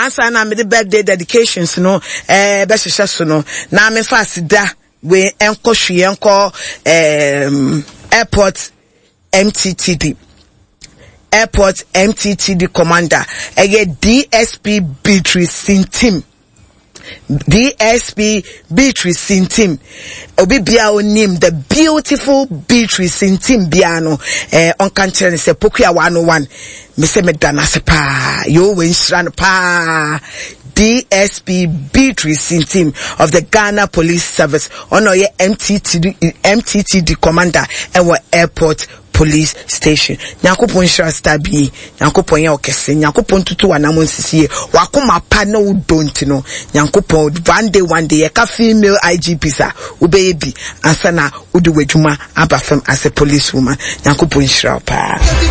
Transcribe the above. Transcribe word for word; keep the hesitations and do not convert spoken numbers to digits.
ansa na me the birthday dedications no eh be hwehwe so no na me fa sida we enko hwe enko um airport M T T D airport M T T D commander ege D S P Beatrice Sintim D S P Beatrice Sintim obi bia onim the beautiful Beatrice Sintim bia no eh on kan kire se Pokua one oh one me se me dana se pa yo we nshran pa D S P Beatrice Sintim of the Ghana Police Service ono ye M T T D M T T D commander and what airport police station. Nyakopon shira stabi, Nyakopon ya okese, Nyakopon tutu wanamon sisiye, wakuma pa no udonti no, Nyakopon one day one day, yaka female I G P sa, ubebi, ansana udu wejuma, abafem as a police woman, Nyakopon shira pa.